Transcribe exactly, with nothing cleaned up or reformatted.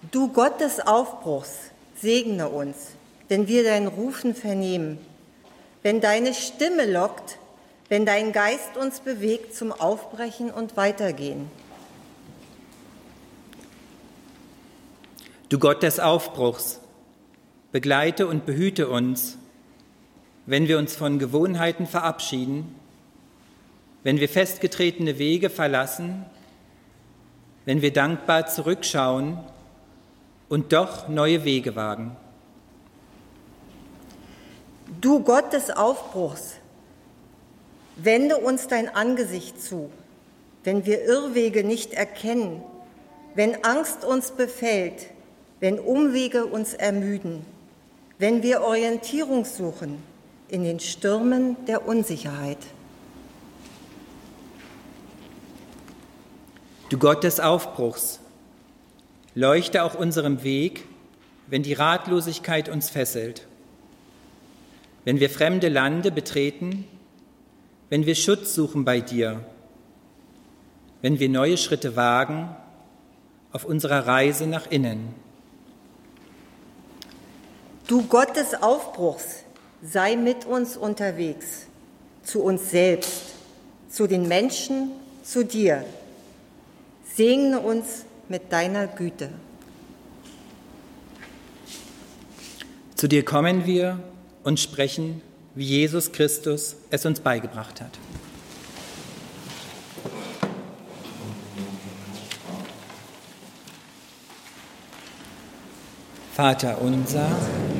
Du Gott des Aufbruchs, segne uns, wenn wir dein Rufen vernehmen, wenn deine Stimme lockt, wenn dein Geist uns bewegt zum Aufbrechen und Weitergehen. Du Gott des Aufbruchs, begleite und behüte uns, wenn wir uns von Gewohnheiten verabschieden, wenn wir festgetretene Wege verlassen, wenn wir dankbar zurückschauen und doch neue Wege wagen. Du Gott des Aufbruchs, wende uns dein Angesicht zu, wenn wir Irrwege nicht erkennen, wenn Angst uns befällt, wenn Umwege uns ermüden, wenn wir Orientierung suchen in den Stürmen der Unsicherheit. Du Gott des Aufbruchs, leuchte auch unserem Weg, wenn die Ratlosigkeit uns fesselt, wenn wir fremde Lande betreten, wenn wir Schutz suchen bei dir, wenn wir neue Schritte wagen auf unserer Reise nach innen. Du Gott des Aufbruchs, sei mit uns unterwegs, zu uns selbst, zu den Menschen, zu dir. Segne uns mit deiner Güte. Zu dir kommen wir und sprechen, wie Jesus Christus es uns beigebracht hat. Vater unser,